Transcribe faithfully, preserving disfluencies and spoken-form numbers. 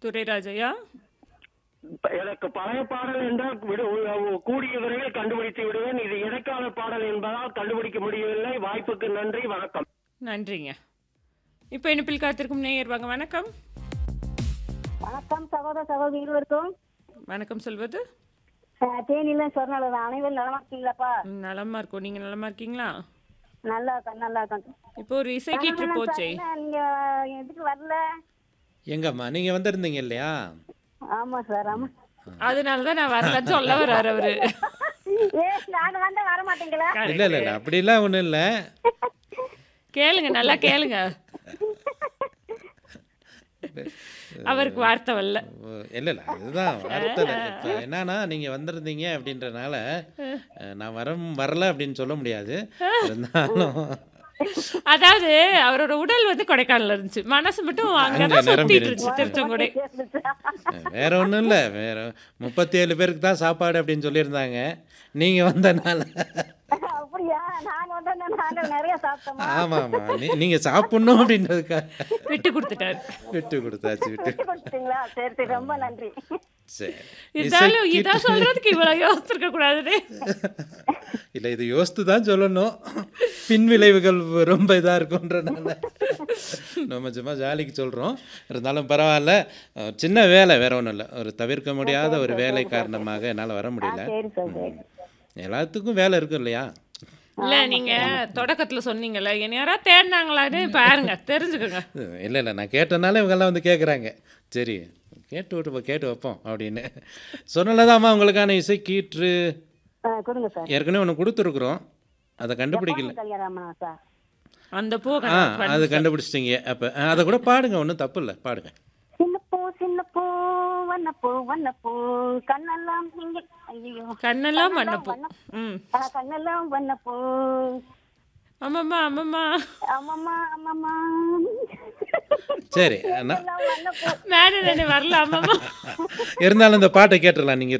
துரைராஜையா? இப்ப எனக்கு பழைய பாடல் என்றால் விடு உ- கூடிய விரைவில் கண்டுபிடித்து விடுவேன். இது இடைக்கால பாடல் என்பதால் கண்டுபிடிக்க முடியவில்லை. வாய்ப்புக்கு நன்றி, வணக்கம். நன்றிங்க. இப்போ இணைப்பில் காத்திருக்கும் நேயர் வாங்க. வணக்கம். வணக்கம் சகோதர சகோதரி இருவருக்கும். வணக்கம் சொல்வது? அஹ், தேனியில சொர்ணால அனைவரும் நலமா இருக்கீங்களாப்பா? ம், நலமா இருக்கோம். நீங்க நலமா இருக்கீங்களா? நல்லா இருக்கேன் நல்லா இருக்கேன். இப்போ ஒரு இசை கீற்று போச்சே. என்ன, நீங்க எதுக்கு வரல? எங்கம்மா நீங்கள் வந்திருந்தீங்க இல்லையா? ஆமா சார் ஆமா. அதனாலதான் நான் வரலன்னு சொல்ல வர்றாரு அவரு. ஏ நாங்க வந்தா வர மாட்டீங்களா? இல்லை இல்லை இல்லை அப்படிலாம் ஒன்றும் இல்லை. கேளுங்க, நல்லா கேளுங்க. அவருக்கு வார்த்தை வரல. இல்லை இல்லை அதுதான் வார்த்தை. இப்போ என்னன்னா நீங்கள் வந்திருந்தீங்க அப்படின்றனால அஹ், நான் வர வரல அப்படின்னு சொல்ல முடியாது. இருந்தாலும் அதாவது அவரோட உடல் வந்து கொடைக்கானல்ல இருந்துச்சு, மனசு மட்டும் அங்கதான் அங்க நிரம்பி சுத்திட்டு இருந்துச்சு திருச்செங்கோடை. வேற ஒன்றும் இல்லை. வேற முப்பத்தி ஏழு பேருக்கு தான் சாப்பாடு அப்படின்னு சொல்லியிருந்தாங்க. நீங்கள் வந்தனால அப்படியா? நாங்க வந்தா நாங்க நிறைய சாப்பிட்டோமா? ஆமாம் ஆமாம் நீ நீங்கள் சாப்பிட்ணும் அப்படின்றதுக்காக விட்டு கொடுத்துட்டாரு. விட்டு கொடுத்தாச்சு விட்டு விட்டு கொடுத்தீங்களா? சரி சரி ரொம்ப நன்றி. சரி. இருந்தாலும் இசை இதான் சொல்றதுக்கு இவ்வளவு யோசிச்சிருக்க கூடாதுன்னு. இல்லை இது யோசித்து தான் சொல்லணும். பின் விளைவுகள் ரொம்ப இதாக இருக்குன்றனால நம்ம சும்மா ஜாலிக்கு சொல்கிறோம். இருந்தாலும் பரவாயில்ல. அஹ், சின்ன வேலை வேற ஒன்றும் இல்லை. ஒரு தவிர்க்க முடியாத ஒரு வேலை காரணமாக என்னால் வர முடியல. சரி சார் சரி. எல்லாத்துக்கும் வேலை இருக்கும் இல்லையா? இல்ல, நீங்க தொடக்கத்துல சொன்னீங்கல்ல, என்ன யாராவது தேடினாங்களான்னு பாருங்க, தெரிஞ்சுக்கோங்க. இல்லை இல்லை நான் கேட்டனால இவங்கெல்லாம் வந்து கேட்குறாங்க. சரி கேட்டு விட்டு கேட்டு வைப்போம் அப்படின்னு சொன்னலதாம்மா. உங்களுக்கான இசை கீற்று அஹ், கொடுங்க சார். ஏற்கனவே ஒன்று கொடுத்துருக்குறோம். அதை கண்டுபிடிக்கல. கல்யாணமா சார்? அந்த பூ ஆ அது கண்டுபிடிச்சிட்டிங்க. அப்போ அதை கூட பாடுங்க, ஒன்றும் தப்பு இல்லை, பாடுங்க. சின்ன பூ சின்ன பூ வண்ண பூ வண்ண பூ கண்ணெல்லாம் நீங்க ஐயோ கண்ணெல்லாம் மண்ணப்பூ. ம், அஹ், கண்ணெல்லாம் வண்ண பூ. ஆமாம்மா ஆமாம்மா. ஆமாம்மா ஆமாம்மா. சரி நான் எல்லாம் வண்ண பூ. மேடம் என்ன வரல. ஆமாம்மா. இருந்தாலும் இந்த பாட்டை கேட்டுடலாம். நீங்கள்